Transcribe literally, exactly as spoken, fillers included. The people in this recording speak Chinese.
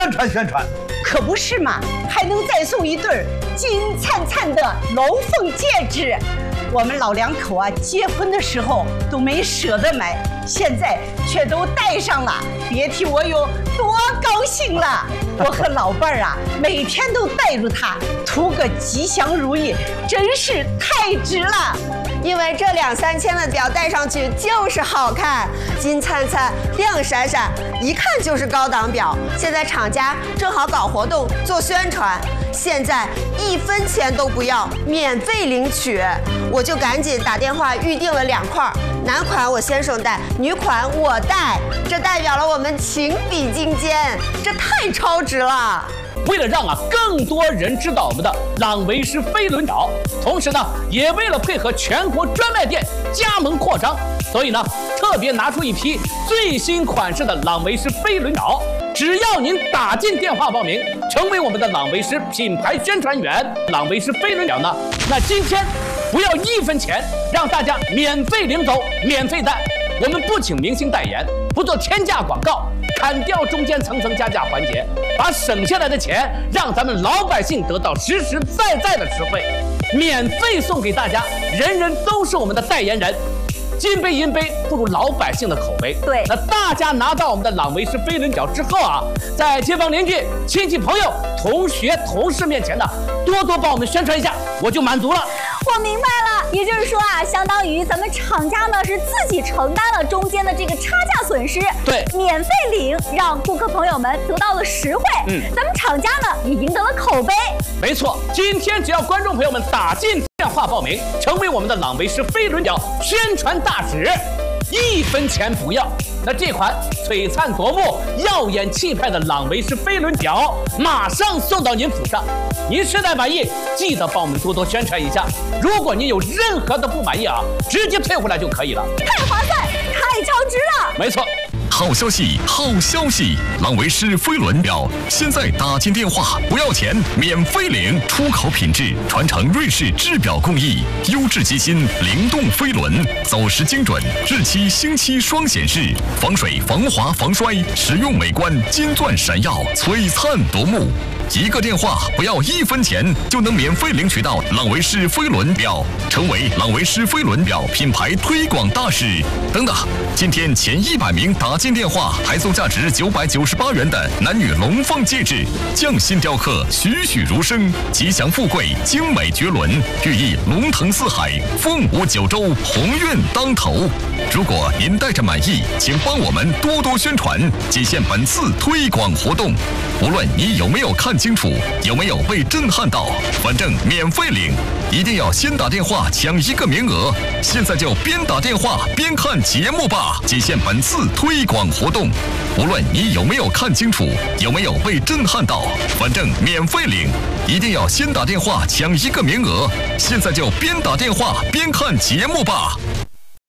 宣传宣传。 可不是嘛，还能再送一对金灿灿的龙凤戒指。我们老两口啊，结婚的时候都没舍得买，现在却都戴上了，别提我有多高兴了。我和老伴儿啊，每天都带着它，图个吉祥如意，真是太值了。 因为这两三千的表戴上去就是好看，金灿灿、亮闪闪，一看就是高档表。现在厂家正好搞活动做宣传，现在一分钱都不要，免费领取。我就赶紧打电话预定了两块，男款我先生戴，女款我戴，这代表了我们情比金坚，这太超值了。 为了让啊更多人知道我们的朗维诗飞轮表，同时呢，也为了配合全国专卖店加盟扩张，所以呢，特别拿出一批最新款式的朗维诗飞轮表。只要您打进电话报名，成为我们的朗维诗品牌宣传员，朗维诗飞轮表呢，那今天不要一分钱，让大家免费领走，免费戴。我们不请明星代言，不做天价广告，砍掉中间层层加价环节，把省下来的钱让咱们老百姓得到实实在在的实惠，免费送给大家，人人都是我们的代言人。金杯银杯不如老百姓的口碑。 对， 那大家拿到我们的朗维诗飞轮表之后啊，在街坊邻居、亲戚朋友、同学同事面前呢，多多帮我们宣传一下，我就满足了。 我明白了，也就是说啊，相当于咱们厂家呢是自己承担了中间的这个差价损失， 对， 免费领，让顾客朋友们得到了实惠， 嗯， 咱们厂家呢也赢得了口碑。 没错，今天只要观众朋友们打进电话报名，成为我们的朗维诗飞轮表宣传大使，一分钱不要。那这款璀璨夺目、耀眼气派的朗维诗飞轮表，马上送到您府上。您实在满意，记得帮我们多多宣传一下。如果您有任何的不满意啊，直接退回来就可以了。 太划算，太超值了。 没错。 好消息，好消息！朗维诗飞轮表现在打进电话不要钱，免费领，出口品质，传承瑞士制表工艺，优质机芯，灵动飞轮，走时精准，日期星期双显示，防水、防滑、防摔，实用美观，金钻闪耀，璀璨夺目。一个电话不要一分钱，就能免费领取到朗维诗飞轮表，成为朗维诗飞轮表品牌推广大使。等等，今天前一百名打进电话，还送价值九百九十八元的男女龙凤戒指，匠心雕刻，栩栩如生，吉祥富贵，精美绝伦，寓意龙腾四海，凤舞九州，鸿运当头。如果您带着满意，请帮我们多多宣传，仅限本次推广活动。无论你有没有看清楚，有没有被震撼到，反正免费领，一定要先打电话抢一个名额。现在就边打电话边看节目吧，仅限本次推广活动。无论你有没有看清楚，有没有被震撼到，反正免费领，一定要先打电话抢一个名额。现在就边打电话边看节目吧。